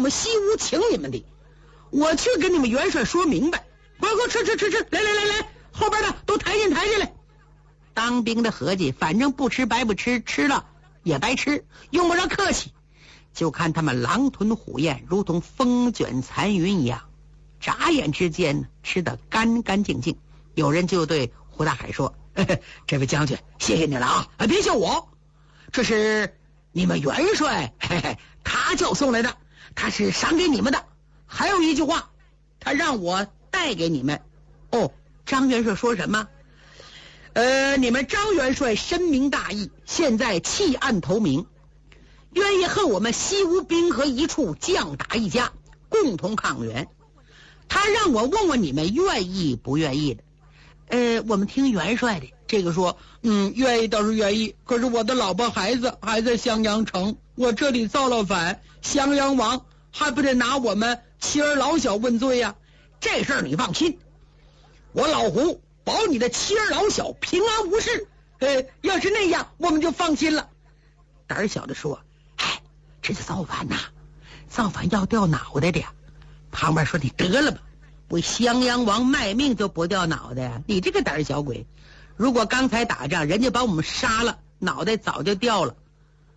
们西吴请你们的，我去跟你们元帅说明白。快吃，来，后边的都抬进来。当兵的合计，反正不吃白不吃，吃了也白吃，用不着客气。就看他们狼吞虎咽，如同风卷残云一样，眨眼之间吃得干干净净。有人就对胡大海说：“这位将军，谢谢你了啊！别笑我，这是你们元帅他叫送来的，他是赏给你们的。还有一句话，他让我带给你们。”哦，张元帅说什么？你们张元帅深明大义，现在弃暗投明，愿意和我们西吴兵合一处，将打一家，共同抗元。他让我问问你们愿意不愿意的。我们听元帅的。这个说，愿意倒是愿意，可是我的老婆孩子还在襄阳城，我这里造了反，襄阳王还不得拿我们妻儿老小问罪呀？这事儿你放心，我老胡保你的妻儿老小平安无事。要是那样，我们就放心了。胆小的说：“这是造反呐，造反要掉脑袋的呀。”旁边说：“你得了吧，为襄阳王卖命就不掉脑袋呀？你这个胆小鬼！如果刚才打仗，人家把我们杀了，脑袋早就掉了。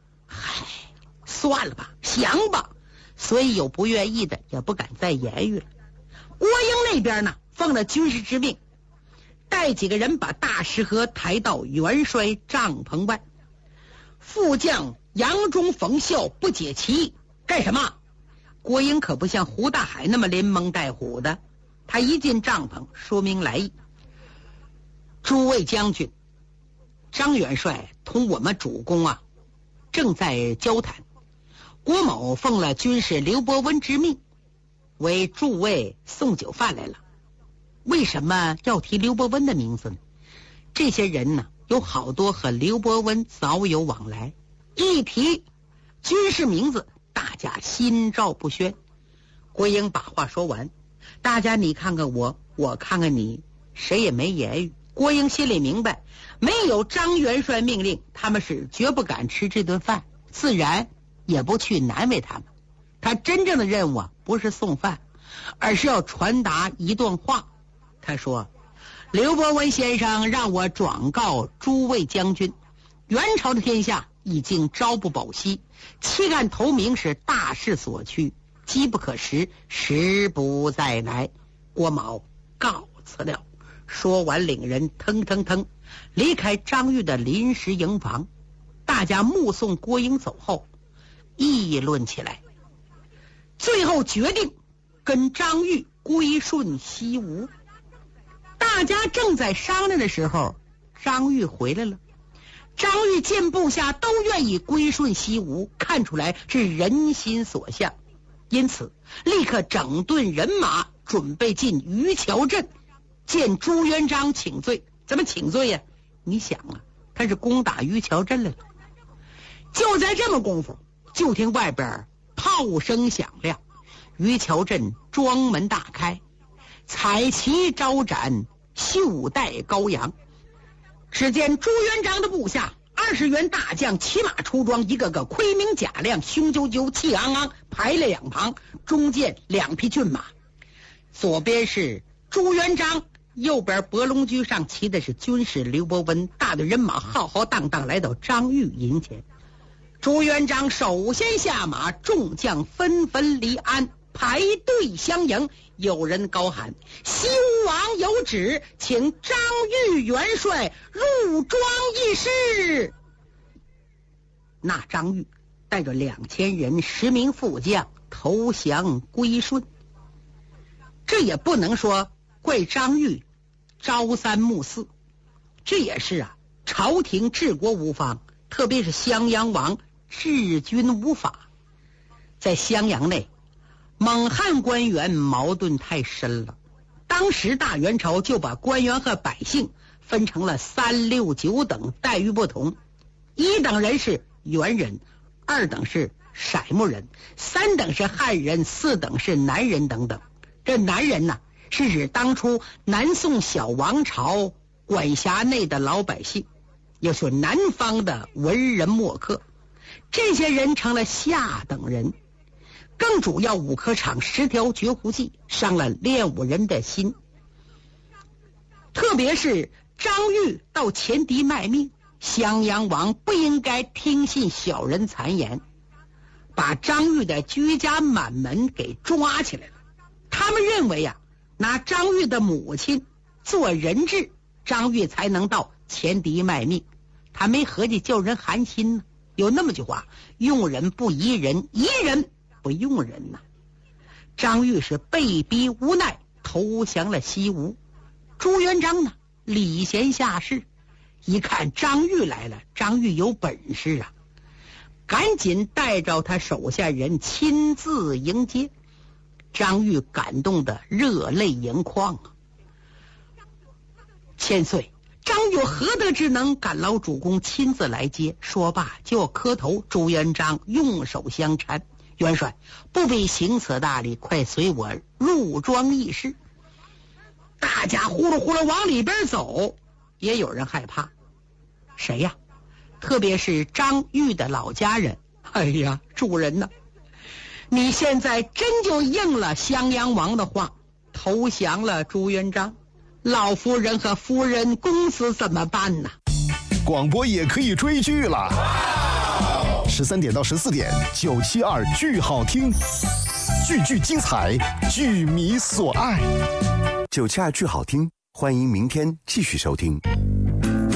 算了吧，降吧。”所以有不愿意的也不敢再言语了。郭英那边呢，奉了军师之命，带几个人把大石河抬到元帅帐篷外。副将杨忠、冯孝不解其意，干什么？郭英可不像胡大海那么连蒙带唬的，他一进帐篷说明来意：“诸位将军，张元帅同我们主公正在交谈，郭某奉了军师刘伯温之命，为诸位送酒饭来了。为什么要提刘伯温的名字呢？这些人呢，有好多和刘伯温早有往来，一提军事名字，大家心照不宣。”郭英把话说完，大家你看看我，我看看你，谁也没言语。郭英心里明白，没有张元帅命令，他们是绝不敢吃这顿饭，自然也不去难为他们。他真正的任务不是送饭，而是要传达一段话。他说：“刘伯温先生让我转告诸位将军，元朝的天下已经朝不保夕，弃暗投明是大势所趋，机不可失，时不再来。郭某告辞了。”说完，领人腾腾腾离开张玉的临时营房。大家目送郭英走后，议论起来，最后决定跟张玉归顺西吴。大家正在商量的时候，张玉回来了。张玉见部下都愿意归顺西吴，看出来是人心所向，因此立刻整顿人马，准备进余桥镇见朱元璋请罪。怎么请罪呀？你想他是攻打余桥镇来了。就在这么功夫，就听外边炮声响亮，余桥镇庄门大开，彩旗招展，袖带高扬。只见朱元璋的部下20员大将骑马出装，一个个盔明甲亮，雄赳赳，气昂昂，排列两旁，中间2匹骏马。左边是朱元璋，右边博龙驹上骑的是军师刘伯温。大队人马浩浩荡荡来到张玉营前。朱元璋首先下马，众将纷纷离鞍，排队相迎。有人高喊：“西吴王有旨，请张玉元帅入庄议事。”那张玉带着2000人10名副将投降归顺。这也不能说怪张玉朝三暮四，这也是朝廷治国无方，特别是襄阳王治军无法。在襄阳内，蒙汉官员矛盾太深了，当时大元朝就把官员和百姓分成了3、6、9等，待遇不同。1等人是元人，2等是色目人，3等是汉人，4等是南人等等。这南人呢，是指当初南宋小王朝管辖内的老百姓，也就是南方的文人墨客。这些人成了下等人。 更主要5颗场10条绝户计伤了练武人的心。特别是张玉到前敌卖命，襄阳王不应该听信小人谗言，把张玉的居家满门给抓起来了。他们认为拿张玉的母亲做人质，张玉才能到前敌卖命。他没合计叫人寒心呢。有那么句话，用人不疑人，疑人不用人呐。张玉是被逼无奈投降了西吴。朱元璋呢，礼贤下士，一看张玉来了，张玉有本事啊，赶紧带着他手下人亲自迎接。张玉感动得热泪盈眶啊！千岁，张玉何德之能，赶劳主公亲自来接。说罢就要磕头，朱元璋用手相搀：元帅不必行此大礼，快随我入庄议事。大家呼噜呼噜往里边走，也有人害怕。谁呀？特别是张玉的老家人。哎呀，主人呐，你现在真就应了襄阳王的话，投降了朱元璋，老夫人和夫人公子怎么办呢？ 广播也可以追剧了，13点到14点，972剧好听，句句精彩，剧迷所爱。 972剧好听，欢迎明天继续收听。